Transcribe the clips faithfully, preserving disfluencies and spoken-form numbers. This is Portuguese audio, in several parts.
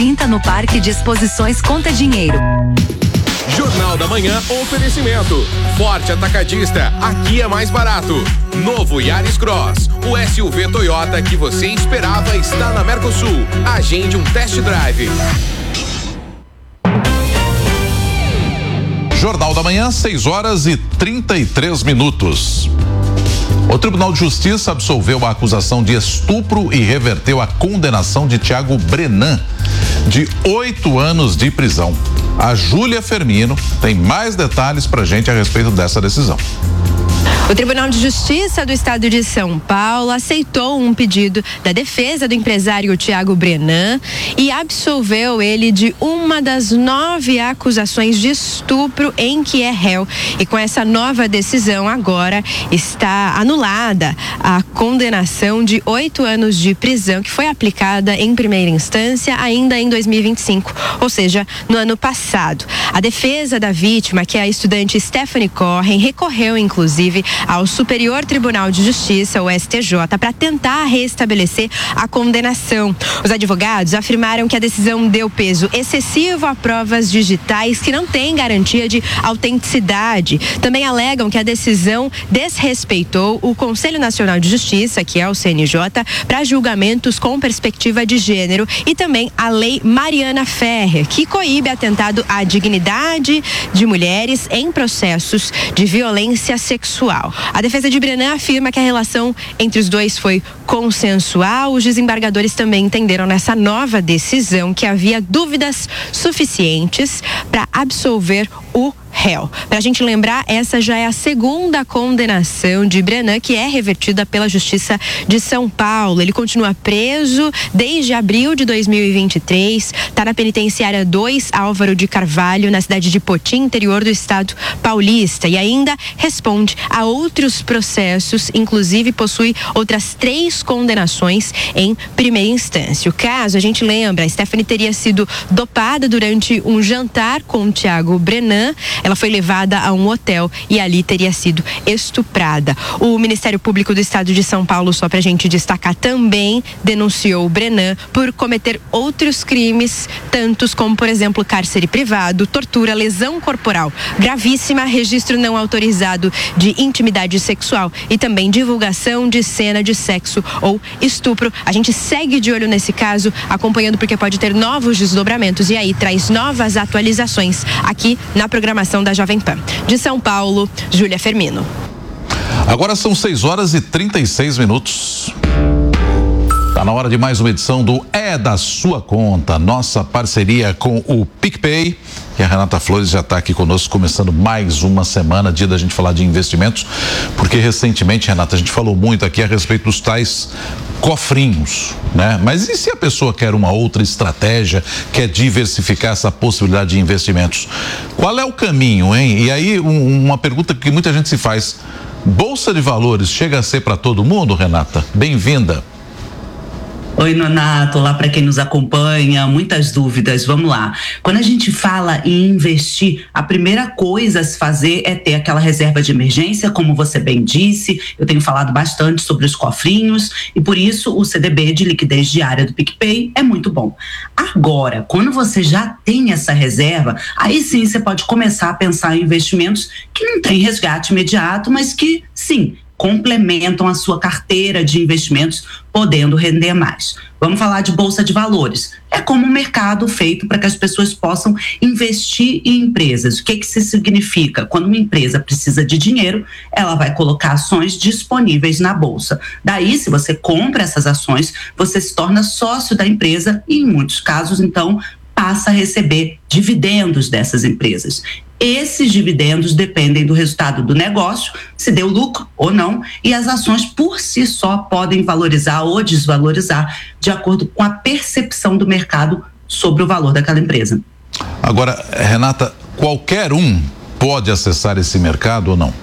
Pinta no Parque de Exposições Conta Dinheiro. Jornal da Manhã, oferecimento. Forte Atacadista, aqui é mais barato. Novo Yaris Cross, o S U V Toyota que você esperava está na Mercosul. Agende um test drive. Jornal da Manhã, seis horas e trinta e três minutos. O Tribunal de Justiça absolveu a acusação de estupro e reverteu a condenação de Thiago Brenan de oito anos de prisão. A Júlia Fermino tem mais detalhes pra gente a respeito dessa decisão. O Tribunal de Justiça do Estado de São Paulo aceitou um pedido da defesa do empresário Thiago Brenan e absolveu ele de uma das nove acusações de estupro em que é réu. E com essa nova decisão, agora está anulada a condenação de oito anos de prisão que foi aplicada em primeira instância ainda em dois mil e vinte e cinco, ou seja, no ano passado. A defesa da vítima, que é a estudante Stephanie Corren, recorreu inclusive ao Superior Tribunal de Justiça, o S T J, para tentar restabelecer a condenação. Os advogados afirmaram que a decisão deu peso excessivo a provas digitais que não têm garantia de autenticidade. Também alegam que a decisão desrespeitou o Conselho Nacional de Justiça, que é o C N J, para julgamentos com perspectiva de gênero, e também a Lei Mariana Ferrer, que coíbe atentado à dignidade de mulheres em processos de violência sexual. A defesa de Brenan afirma que a relação entre os dois foi consensual. Os desembargadores também entenderam nessa nova decisão que havia dúvidas suficientes para absolver o réu. Para a gente lembrar, essa já é a segunda condenação de Brenan que é revertida pela Justiça de São Paulo. Ele continua preso desde abril de dois mil e vinte e três, está na penitenciária dois Álvaro de Carvalho, na cidade de Poti, interior do estado paulista, e ainda responde a outros processos, inclusive possui outras três condenações em primeira instância. O caso, a gente lembra, a Stephanie teria sido dopada durante um jantar com o Thiago Brenan. Ela foi levada a um hotel e ali teria sido estuprada. O Ministério Público do Estado de São Paulo, só pra gente destacar, também denunciou o Brenan por cometer outros crimes, tantos como, por exemplo, cárcere privado, tortura, lesão corporal gravíssima, registro não autorizado de intimidade sexual e também divulgação de cena de sexo ou estupro. A gente segue de olho nesse caso, acompanhando, porque pode ter novos desdobramentos e aí traz novas atualizações aqui na programação da Jovem Pan. De São Paulo, Júlia Fermino. Agora são seis horas e trinta e seis minutos. Tá na hora de mais uma edição do É da Sua Conta, nossa parceria com o PicPay. E a Renata Flores já está aqui conosco, começando mais uma semana, dia da gente falar de investimentos, porque recentemente, Renata, a gente falou muito aqui a respeito dos tais cofrinhos, né? Mas e se a pessoa quer uma outra estratégia, quer diversificar essa possibilidade de investimentos? Qual é o caminho, hein? E aí, um, uma pergunta que muita gente se faz: Bolsa de Valores chega a ser para todo mundo, Renata? Bem-vinda. Oi, Nonato, lá para quem nos acompanha, muitas dúvidas, vamos lá. Quando a gente fala em investir, a primeira coisa a se fazer é ter aquela reserva de emergência, como você bem disse. Eu tenho falado bastante sobre os cofrinhos e por isso o C D B de liquidez diária do PicPay é muito bom. Agora, quando você já tem essa reserva, aí sim você pode começar a pensar em investimentos que não tem resgate imediato, mas que sim, complementam a sua carteira de investimentos, podendo render mais. Vamos falar de Bolsa de Valores. É como um mercado feito para que as pessoas possam investir em empresas. O que que isso significa? Quando uma empresa precisa de dinheiro, ela vai colocar ações disponíveis na Bolsa. Daí, se você compra essas ações, você se torna sócio da empresa e, em muitos casos, então, passa a receber dividendos dessas empresas. Esses dividendos dependem do resultado do negócio, se deu lucro ou não, e as ações por si só podem valorizar ou desvalorizar de acordo com a percepção do mercado sobre o valor daquela empresa. Agora, Renata, qualquer um pode acessar esse mercado ou não?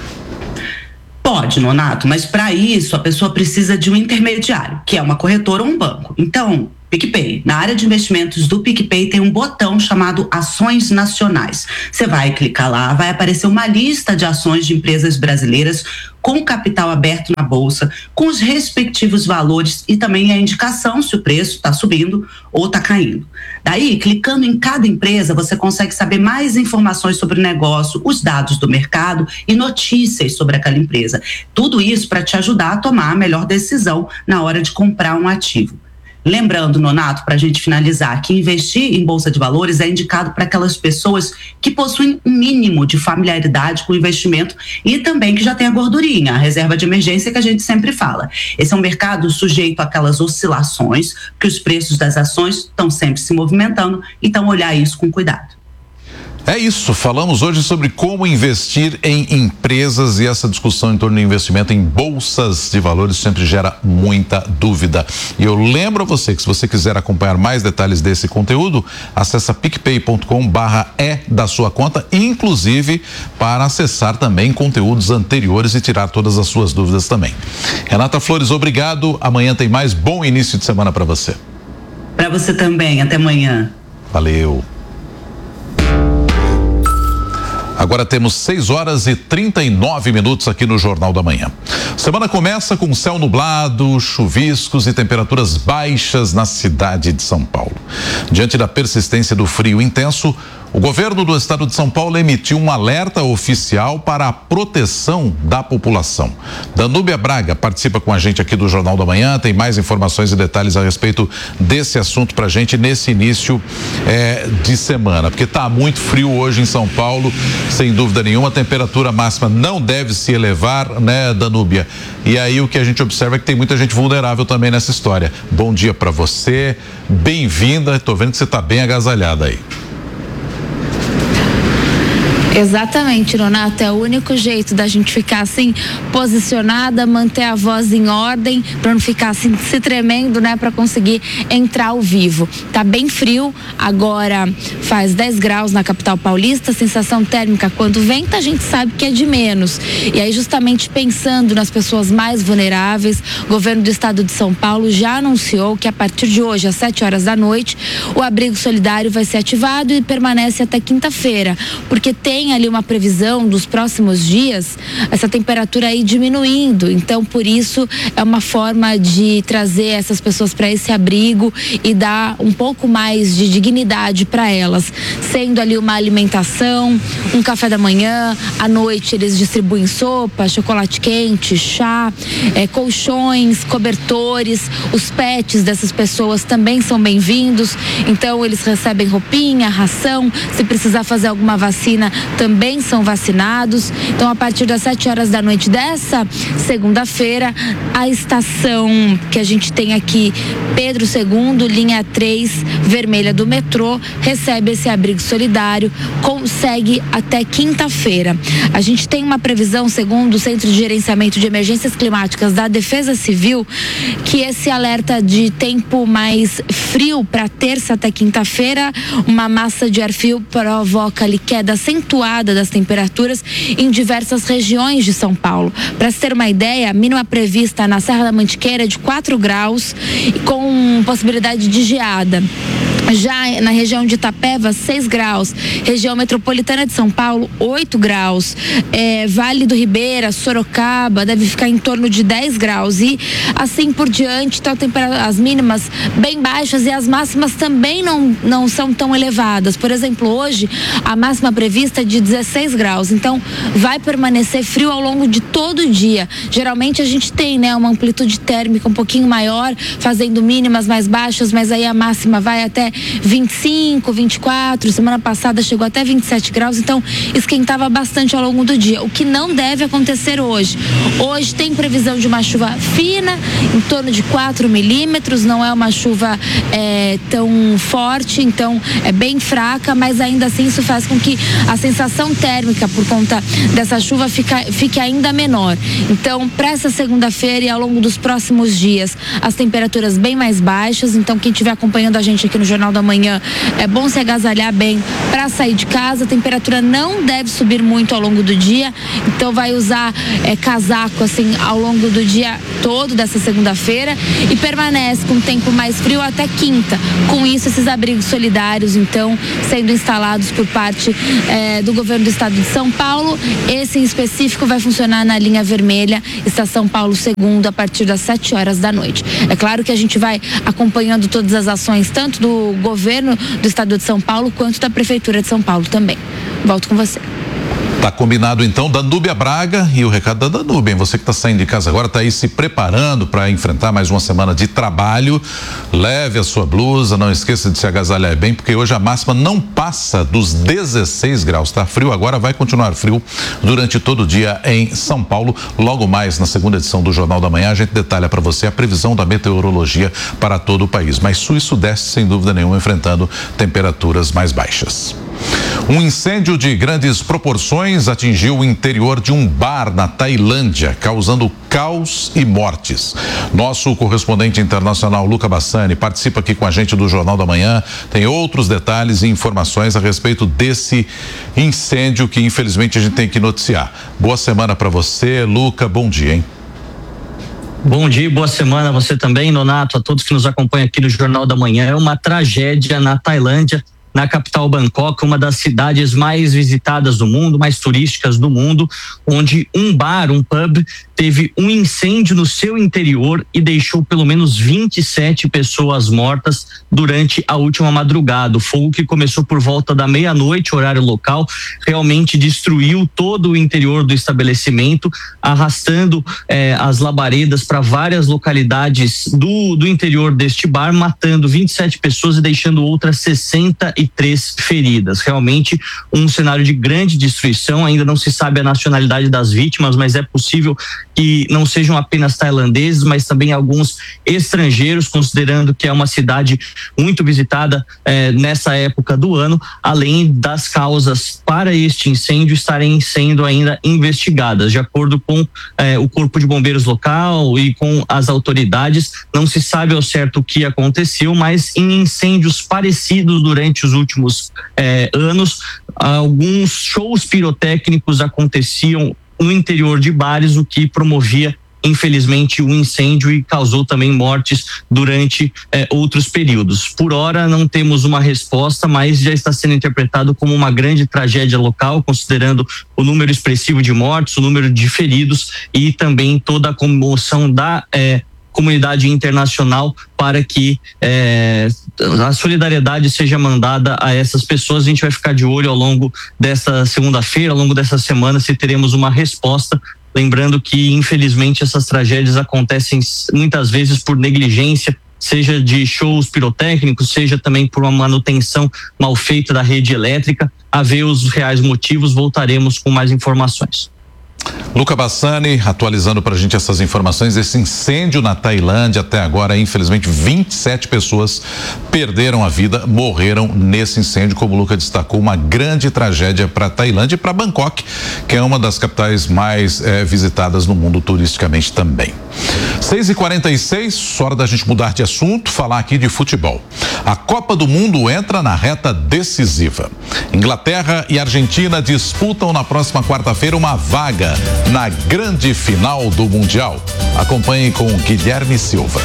Pode, Nonato, mas para isso a pessoa precisa de um intermediário, que é uma corretora ou um banco. Então, PicPay. Na área de investimentos do PicPay tem um botão chamado Ações Nacionais. Você vai clicar lá, vai aparecer uma lista de ações de empresas brasileiras com capital aberto na bolsa, com os respectivos valores e também a indicação se o preço está subindo ou está caindo. Daí, clicando em cada empresa, você consegue saber mais informações sobre o negócio, os dados do mercado e notícias sobre aquela empresa. Tudo isso para te ajudar a tomar a melhor decisão na hora de comprar um ativo. Lembrando, Nonato, para a gente finalizar, que investir em Bolsa de Valores é indicado para aquelas pessoas que possuem um mínimo de familiaridade com o investimento e também que já tem a gordurinha, a reserva de emergência que a gente sempre fala. Esse é um mercado sujeito àquelas oscilações, que os preços das ações estão sempre se movimentando, então olhar isso com cuidado. É isso, falamos hoje sobre como investir em empresas e essa discussão em torno do investimento em bolsas de valores sempre gera muita dúvida. E eu lembro a você que se você quiser acompanhar mais detalhes desse conteúdo, acessa picpay ponto com barra é da sua conta, inclusive para acessar também conteúdos anteriores e tirar todas as suas dúvidas também. Renata Flores, obrigado. Amanhã tem mais. Bom início de semana para você. Para você também. Até amanhã. Valeu. Agora temos seis horas e trinta e nove minutos aqui no Jornal da Manhã. Semana começa com céu nublado, chuviscos e temperaturas baixas na cidade de São Paulo. Diante da persistência do frio intenso, o governo do estado de São Paulo emitiu um alerta oficial para a proteção da população. Danúbia Braga participa com a gente aqui do Jornal da Manhã, tem mais informações e detalhes a respeito desse assunto pra gente nesse início é, de semana, porque tá muito frio hoje em São Paulo, sem dúvida nenhuma, a temperatura máxima não deve se elevar, né, Danúbia? E aí o que a gente observa é que tem muita gente vulnerável também nessa história. Bom dia para você, bem-vinda, tô vendo que você tá bem agasalhada aí. Exatamente, Nonato, é o único jeito da gente ficar assim posicionada, manter a voz em ordem, para não ficar assim se tremendo, né, para conseguir entrar ao vivo. Tá bem frio, agora faz dez graus na capital paulista, sensação térmica quando venta a gente sabe que é de menos. E aí justamente pensando nas pessoas mais vulneráveis, o governo do estado de São Paulo já anunciou que a partir de hoje às sete horas da noite o abrigo solidário vai ser ativado e permanece até quinta-feira, porque tem Tem ali uma previsão dos próximos dias, essa temperatura aí diminuindo, então por isso é uma forma de trazer essas pessoas para esse abrigo e dar um pouco mais de dignidade para elas, sendo ali uma alimentação, um café da manhã, à noite eles distribuem sopa, chocolate quente, chá, é, colchões, cobertores, os pets dessas pessoas também são bem-vindos, então eles recebem roupinha, ração, se precisar fazer alguma vacina também são vacinados. Então, a partir das sete horas da noite dessa segunda-feira, a estação que a gente tem aqui, Pedro segundo, linha três, vermelha do metrô, recebe esse abrigo solidário, consegue até quinta-feira. A gente tem uma previsão, segundo o Centro de Gerenciamento de Emergências Climáticas da Defesa Civil, que esse alerta de tempo mais frio para terça até quinta-feira, uma massa de ar frio provoca ali queda acentuada das temperaturas em diversas regiões de São Paulo. Para se ter uma ideia, a mínima prevista na Serra da Mantiqueira é de quatro graus, com possibilidade de geada. Já na região de Itapeva, seis graus. Região metropolitana de São Paulo, oito graus. É, Vale do Ribeira, Sorocaba, deve ficar em torno de dez graus. E assim por diante, então, as mínimas bem baixas e as máximas também não, não são tão elevadas. Por exemplo, hoje, a máxima prevista é de dezesseis graus. Então, vai permanecer frio ao longo de todo o dia. Geralmente, a gente tem, né, uma amplitude térmica um pouquinho maior, fazendo mínimas mais baixas, mas aí a máxima vai até vinte e cinco, vinte e quatro, semana passada chegou até vinte e sete graus, então esquentava bastante ao longo do dia, o que não deve acontecer hoje. Hoje tem previsão de uma chuva fina, em torno de quatro milímetros, não é uma chuva é, tão forte, então é bem fraca, mas ainda assim isso faz com que a sensação térmica por conta dessa chuva fica, fique ainda menor. Então, para essa segunda-feira e ao longo dos próximos dias, as temperaturas bem mais baixas, então quem estiver acompanhando a gente aqui no Jornal Jornal da Manhã, é bom se agasalhar bem para sair de casa. A temperatura não deve subir muito ao longo do dia, então vai usar é, casaco assim ao longo do dia todo dessa segunda-feira e permanece com tempo mais frio até quinta. Com isso, esses abrigos solidários, então, sendo instalados por parte é, do governo do estado de São Paulo. Esse em específico vai funcionar na linha vermelha, Estação Paulo segundo, a partir das sete horas da noite. É claro que a gente vai acompanhando todas as ações, tanto do governo do estado de São Paulo, quanto da prefeitura de São Paulo também. Volto com você. Tá combinado então, Danúbia Braga, e o recado da Danúbia, hein? Você que está saindo de casa agora, está aí se preparando para enfrentar mais uma semana de trabalho, leve a sua blusa, não esqueça de se agasalhar bem, porque hoje a máxima não passa dos dezesseis graus, tá frio agora, vai continuar frio durante todo o dia em São Paulo. Logo mais na segunda edição do Jornal da Manhã, a gente detalha para você a previsão da meteorologia para todo o país, mas sul e sudeste sem dúvida nenhuma enfrentando temperaturas mais baixas. Um incêndio de grandes proporções atingiu o interior de um bar na Tailândia, causando caos e mortes. Nosso correspondente internacional, Luca Bassani, participa aqui com a gente do Jornal da Manhã. Tem outros detalhes e informações a respeito desse incêndio que, infelizmente, a gente tem que noticiar. Boa semana para você, Luca. Bom dia, hein? Bom dia, boa semana a você também, Nonato, a todos que nos acompanham aqui no Jornal da Manhã. É uma tragédia na Tailândia, na capital Bangkok, uma das cidades mais visitadas do mundo, mais turísticas do mundo, onde um bar, um pub, teve um incêndio no seu interior e deixou pelo menos vinte e sete pessoas mortas durante a última madrugada. O fogo, que começou por volta da meia-noite, horário local, realmente destruiu todo o interior do estabelecimento, arrastando eh, as labaredas para várias localidades do, do interior deste bar, matando vinte e sete pessoas e deixando outras sessenta e três feridas. Realmente um cenário de grande destruição. Ainda não se sabe a nacionalidade das vítimas, mas é possível que não sejam apenas tailandeses, mas também alguns estrangeiros, considerando que é uma cidade muito visitada eh, nessa época do ano, além das causas para este incêndio estarem sendo ainda investigadas. De acordo com eh, o Corpo de Bombeiros local e com as autoridades, não se sabe ao certo o que aconteceu, mas em incêndios parecidos durante os últimos eh, anos, alguns shows pirotécnicos aconteciam no interior de bares, o que promovia, infelizmente, o um incêndio e causou também mortes durante eh, outros períodos. Por hora não temos uma resposta, mas já está sendo interpretado como uma grande tragédia local, considerando o número expressivo de mortes, o número de feridos e também toda a comoção da eh, comunidade internacional para que eh, a solidariedade seja mandada a essas pessoas. A gente vai ficar de olho ao longo dessa segunda-feira, ao longo dessa semana, se teremos uma resposta. Lembrando que, infelizmente, essas tragédias acontecem muitas vezes por negligência, seja de shows pirotécnicos, seja também por uma manutenção mal feita da rede elétrica. A ver os reais motivos, voltaremos com mais informações. Luca Bassani atualizando para a gente essas informações. Esse incêndio na Tailândia, até agora, infelizmente, vinte e sete pessoas perderam a vida, morreram nesse incêndio. Como o Luca destacou, uma grande tragédia para a Tailândia e para Bangkok, que é uma das capitais mais eh, visitadas no mundo turisticamente também. seis e quarenta e seis, hora da gente mudar de assunto, falar aqui de futebol. A Copa do Mundo entra na reta decisiva. Inglaterra e Argentina disputam na próxima quarta-feira uma vaga na grande final do Mundial. Acompanhe com Guilherme Silva.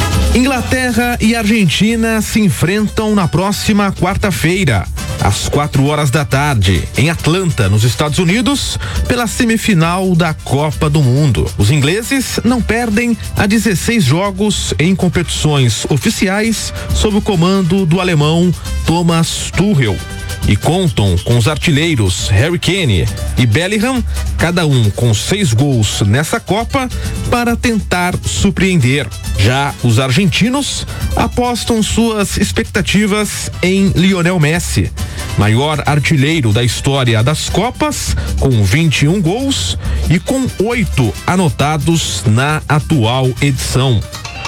Inglaterra e Argentina se enfrentam na próxima quarta-feira, às quatro horas da tarde, em Atlanta, nos Estados Unidos, pela semifinal da Copa do Mundo. Os ingleses não perdem há dezesseis jogos em competições oficiais sob o comando do alemão Thomas Tuchel. E contam com os artilheiros Harry Kane e Bellingham, cada um com seis gols nessa Copa, para tentar surpreender. Já os argentinos apostam suas expectativas em Lionel Messi, maior artilheiro da história das Copas, com vinte e um gols e com oito anotados na atual edição,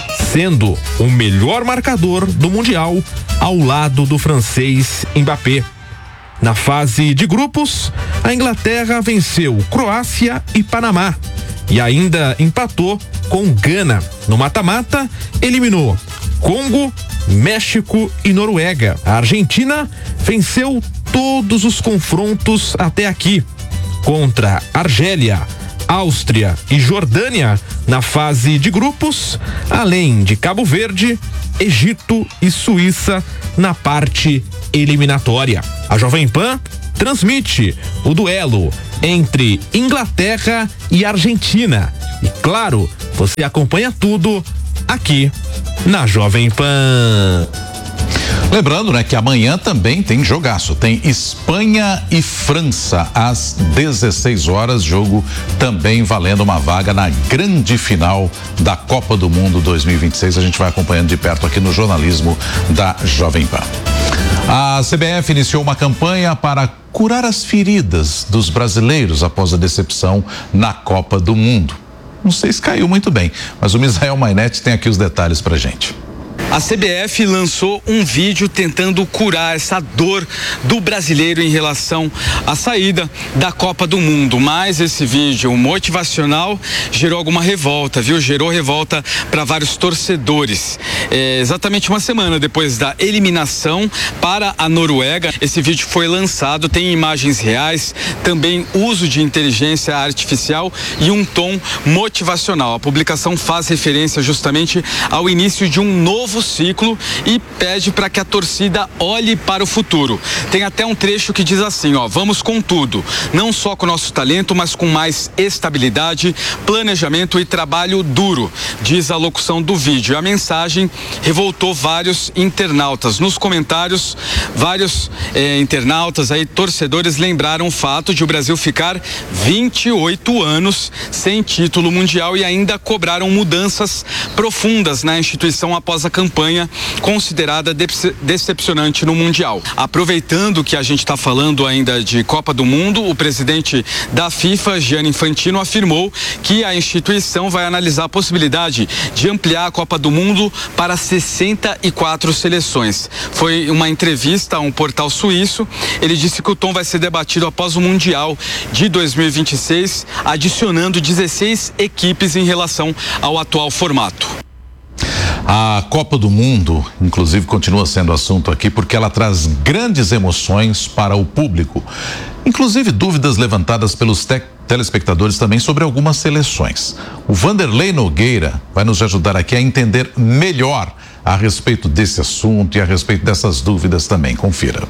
sendo o melhor marcador do Mundial ao lado do francês Mbappé. Na fase de grupos, a Inglaterra venceu Croácia e Panamá e ainda empatou com Gana. No mata-mata, eliminou Congo, México e Noruega. A Argentina venceu todos os confrontos até aqui contra Argélia, Áustria e Jordânia na fase de grupos, além de Cabo Verde, Egito e Suíça na parte eliminatória. A Jovem Pan transmite o duelo entre Inglaterra e Argentina. E claro, você acompanha tudo aqui na Jovem Pan. Lembrando, né, que amanhã também tem jogaço, tem Espanha e França às dezesseis horas, jogo também valendo uma vaga na grande final da Copa do Mundo dois mil e vinte e seis. A gente vai acompanhando de perto aqui no jornalismo da Jovem Pan. A C B F iniciou uma campanha para curar as feridas dos brasileiros após a decepção na Copa do Mundo. Não sei se caiu muito bem, mas o Misael Mainetti tem aqui os detalhes pra gente. A C B F lançou um vídeo tentando curar essa dor do brasileiro em relação à saída da Copa do Mundo, mas esse vídeo motivacional gerou alguma revolta, viu? Gerou revolta para vários torcedores. É, exatamente uma semana depois da eliminação para a Noruega, esse vídeo foi lançado, tem imagens reais, também uso de inteligência artificial e um tom motivacional. A publicação faz referência justamente ao início de um novo ciclo e pede para que a torcida olhe para o futuro. Tem até um trecho que diz assim, ó: vamos com tudo, não só com nosso talento, mas com mais estabilidade, planejamento e trabalho duro, diz a locução do vídeo. A mensagem revoltou vários internautas. Nos comentários, vários eh, internautas aí, torcedores, lembraram o fato de o Brasil ficar vinte e oito anos sem título mundial e ainda cobraram mudanças profundas na instituição após a campanha considerada decepcionante no Mundial. Aproveitando que a gente está falando ainda de Copa do Mundo, o presidente da FIFA, Gianni Infantino, afirmou que a instituição vai analisar a possibilidade de ampliar a Copa do Mundo para sessenta e quatro seleções. Foi uma entrevista a um portal suíço. Ele disse que o tom vai ser debatido após o Mundial de dois mil e vinte e seis, adicionando dezesseis equipes em relação ao atual formato. A Copa do Mundo, inclusive, continua sendo assunto aqui porque ela traz grandes emoções para o público. Inclusive dúvidas levantadas pelos te- telespectadores também sobre algumas seleções. O Vanderlei Nogueira vai nos ajudar aqui a entender melhor a respeito desse assunto e a respeito dessas dúvidas também. Confira.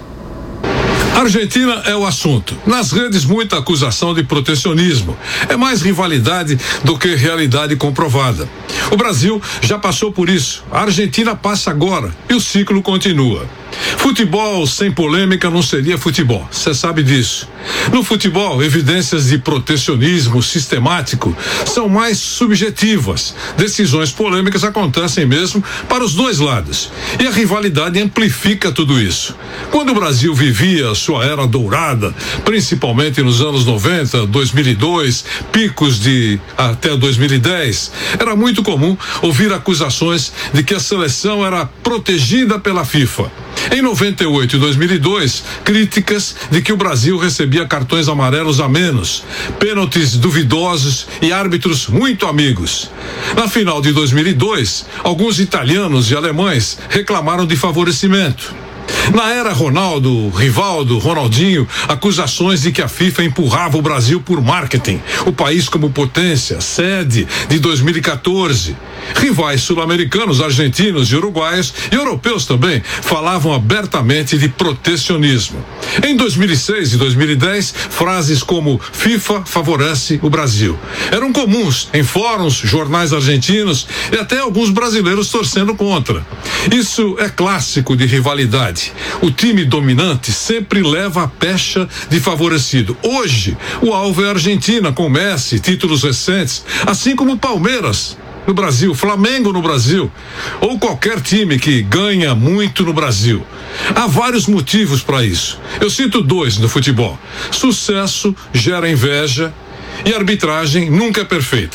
Argentina é o assunto. Nas redes, muita acusação de protecionismo. É mais rivalidade do que realidade comprovada. O Brasil já passou por isso. A Argentina passa agora e o ciclo continua. Futebol sem polêmica não seria futebol, você sabe disso. No futebol, evidências de protecionismo sistemático são mais subjetivas. Decisões polêmicas acontecem mesmo para os dois lados. E a rivalidade amplifica tudo isso. Quando o Brasil vivia sua era dourada, principalmente nos anos noventa, dois mil e dois, picos de até dois mil e dez, era muito comum ouvir acusações de que a seleção era protegida pela FIFA. Em noventa e oito e dois mil e dois, críticas de que o Brasil recebia cartões amarelos a menos, pênaltis duvidosos e árbitros muito amigos. Na final de dois mil e dois, alguns italianos e alemães reclamaram de favorecimento. Na era Ronaldo, Rivaldo, Ronaldinho, acusações de que a FIFA empurrava o Brasil por marketing, o país como potência, sede de dois mil e quatorze. Rivais sul-americanos, argentinos e uruguaios, e europeus também, falavam abertamente de protecionismo. Em dois mil e seis e dois mil e dez, frases como FIFA favorece o Brasil eram comuns em fóruns, jornais argentinos e até alguns brasileiros torcendo contra. Isso é clássico de rivalidade. O time dominante sempre leva a pecha de favorecido. Hoje, o alvo é a Argentina, com Messi, títulos recentes, assim como o Palmeiras no Brasil, Flamengo no Brasil, ou qualquer time que ganha muito no Brasil. Há vários motivos para isso. Eu cito dois no futebol: sucesso gera inveja e a arbitragem nunca é perfeita.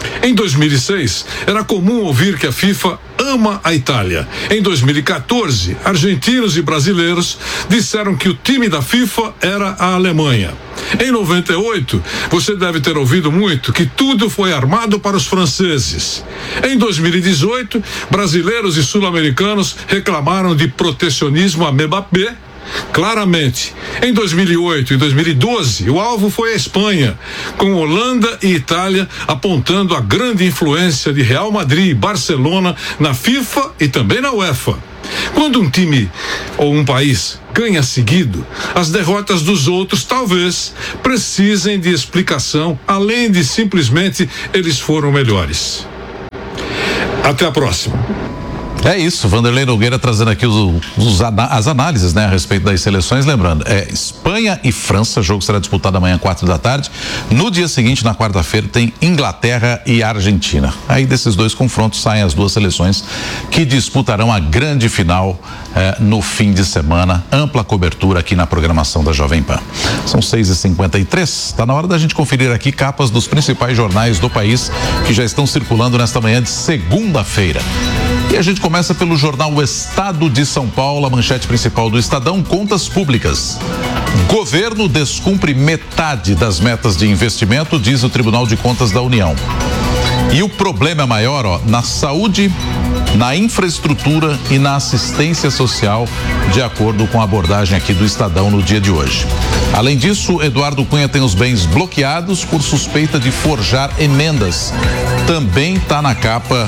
Em dois mil e seis, era comum ouvir que a FIFA ama a Itália. Em dois mil e quatorze, argentinos e brasileiros disseram que o time da FIFA era a Alemanha. Em noventa e oito, você deve ter ouvido muito que tudo foi armado para os franceses. Em dois mil e dezoito, brasileiros e sul-americanos reclamaram de protecionismo a Mbappé. Claramente, em dois mil e oito e dois mil e doze, o alvo foi a Espanha, com Holanda e Itália apontando a grande influência de Real Madrid e Barcelona na FIFA e também na UEFA. Quando um time ou um país ganha seguido, as derrotas dos outros talvez precisem de explicação, além de simplesmente eles foram melhores. Até a próxima. É isso, Vanderlei Nogueira trazendo aqui os, os, as análises, né, a respeito das seleções. Lembrando, é Espanha e França, o jogo será disputado amanhã, quatro da tarde. No dia seguinte, na quarta-feira, tem Inglaterra e Argentina. Aí desses dois confrontos saem as duas seleções que disputarão a grande final eh, no fim de semana. Ampla cobertura aqui na programação da Jovem Pan. São seis e cinquenta e três, está na hora da gente conferir aqui capas dos principais jornais do país que já estão circulando nesta manhã de segunda-feira. E a gente começa pelo jornal O Estado de São Paulo, a manchete principal do Estadão: contas públicas. Governo descumpre metade das metas de investimento, diz o Tribunal de Contas da União. E o problema é maior, ó, na saúde, na infraestrutura e na assistência social, de acordo com a abordagem aqui do Estadão no dia de hoje. Além disso, Eduardo Cunha tem os bens bloqueados por suspeita de forjar emendas. Também está na capa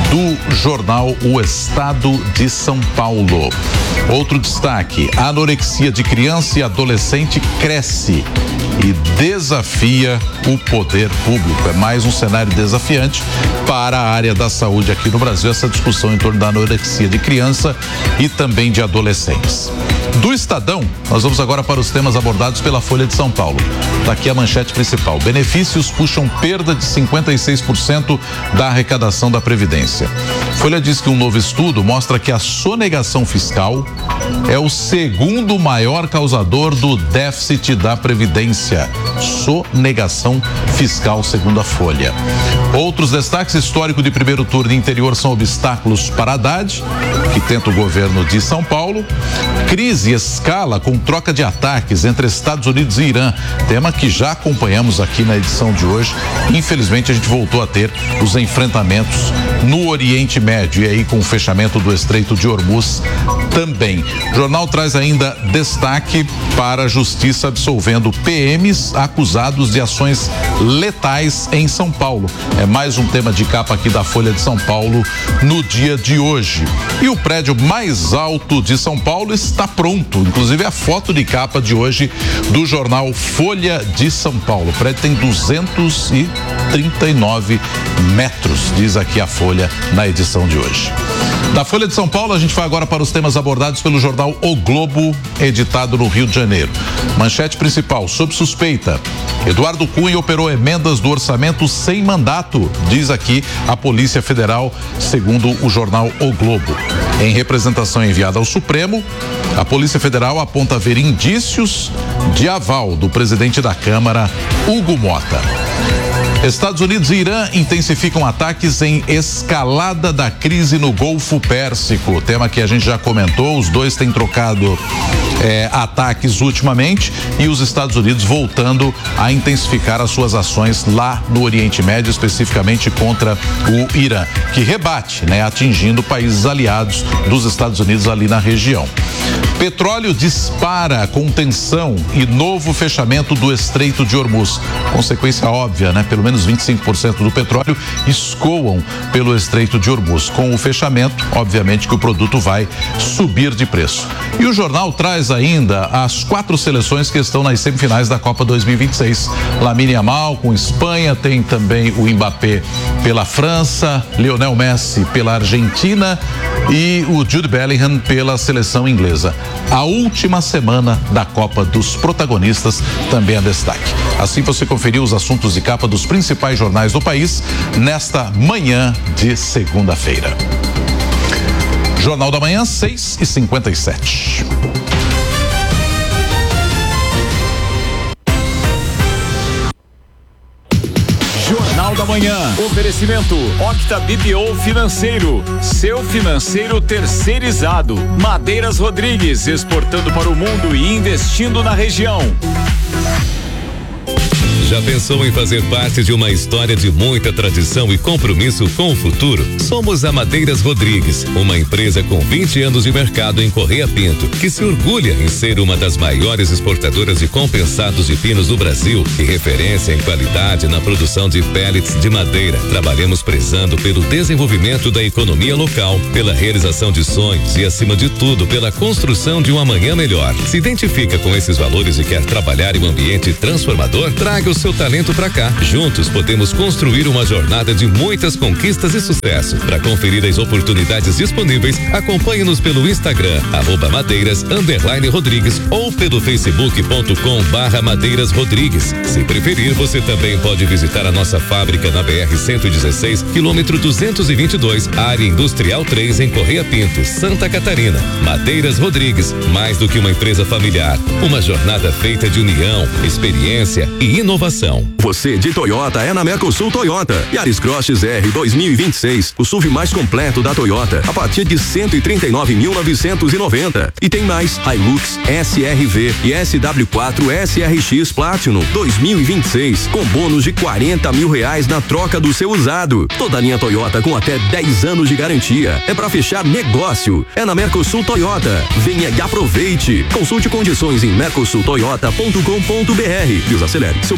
do jornal O Estado de São Paulo. Outro destaque: a anorexia de criança e adolescente cresce e desafia o poder público. É mais um cenário desafiante para a área da saúde aqui no Brasil, essa discussão em torno da anorexia de criança e também de adolescentes. Do Estadão, nós vamos agora para os temas abordados pela Folha de São Paulo. Está aqui a manchete principal: benefícios puxam perda de cinquenta e seis por cento da arrecadação da Previdência. Folha diz que um novo estudo mostra que a sonegação fiscal é o segundo maior causador do déficit da Previdência. Sonegação fiscal, segundo a Folha. Outros destaques: histórico de primeiro turno interior são obstáculos para Haddad, que tenta o governo de São Paulo. Crise escala com troca de ataques entre Estados Unidos e Irã, tema que já acompanhamos aqui na edição de hoje. Infelizmente, a gente voltou a ter os enfrentamentos no Oriente Médio, e aí com o fechamento do Estreito de Hormuz também. O jornal traz ainda destaque para a Justiça absolvendo P Ms acusados de ações letais em São Paulo. É mais um tema de capa aqui da Folha de São Paulo no dia de hoje. E o prédio mais alto de São Paulo está pronto, inclusive a foto de capa de hoje do jornal Folha de São Paulo. O prédio tem duzentos e trinta e nove metros, diz aqui a Folha na edição de hoje. Da Folha de São Paulo, a gente vai agora para os temas abordados pelo jornal O Globo, editado no Rio de Janeiro. Manchete principal: sob suspeita, Eduardo Cunha operou emendas do orçamento sem mandato, diz aqui a Polícia Federal, segundo o jornal O Globo. Em representação enviada ao Supremo, a Polícia Federal aponta haver indícios de aval do presidente da Câmara, Hugo Mota. Estados Unidos e Irã intensificam ataques em escalada da crise no Golfo Pérsico. Tema que a gente já comentou, os dois têm trocado é, ataques ultimamente, e os Estados Unidos voltando a intensificar as suas ações lá no Oriente Médio, especificamente contra o Irã, que rebate, né, atingindo países aliados dos Estados Unidos ali na região. Petróleo dispara com tensão e novo fechamento do Estreito de Hormuz. Consequência óbvia, né? Pelo menos vinte e cinco por cento do petróleo escoam pelo Estreito de Hormuz. Com o fechamento, obviamente que o produto vai subir de preço. E o jornal traz ainda as quatro seleções que estão nas semifinais da Copa dois mil e vinte e seis. Lamine Yamal com Espanha, tem também o Mbappé pela França, Lionel Messi pela Argentina e o Jude Bellingham pela seleção inglesa. A última semana da Copa dos protagonistas também é destaque. Assim você conferiu os assuntos de capa dos principais jornais do país nesta manhã de segunda-feira. Jornal da Manhã, seis e cinquenta e sete. Jornal da da Manhã. Oferecimento Octa B P O Financeiro, seu financeiro terceirizado. Madeiras Rodrigues, exportando para o mundo e investindo na região. Já pensou em fazer parte de uma história de muita tradição e compromisso com o futuro? Somos a Madeiras Rodrigues, uma empresa com vinte anos de mercado em Correia Pinto, que se orgulha em ser uma das maiores exportadoras de compensados de pinos do Brasil e referência em qualidade na produção de pellets de madeira. Trabalhamos prezando pelo desenvolvimento da economia local, pela realização de sonhos e, acima de tudo, pela construção de um amanhã melhor. Se identifica com esses valores e quer trabalhar em um ambiente transformador? Traga o seu talento pra cá. Juntos podemos construir uma jornada de muitas conquistas e sucesso. Para conferir as oportunidades disponíveis, acompanhe-nos pelo Instagram, arroba madeiras, underline Rodrigues, ou pelo facebook ponto com barra madeiras Rodrigues. Se preferir, você também pode visitar a nossa fábrica na B R cento e dezesseis, quilômetro duzentos e vinte e dois, área industrial três, em Correia Pinto, Santa Catarina. Madeiras Rodrigues, mais do que uma empresa familiar, uma jornada feita de união, experiência e inovação. Você de Toyota é na Mercosul Toyota. Yaris Cross X R dois mil e vinte e seis, o S U V mais completo da Toyota, a partir de cento e trinta e nove mil novecentos e noventa. E tem mais Hilux, S R V e S W quatro S R X Platinum dois mil e vinte e seis, com bônus de quarenta mil reais na troca do seu usado. Toda a linha Toyota com até dez anos de garantia. É para fechar negócio. É na Mercosul Toyota. Venha e aproveite. Consulte condições em mercosul toyota ponto com ponto br e os acelere. Seu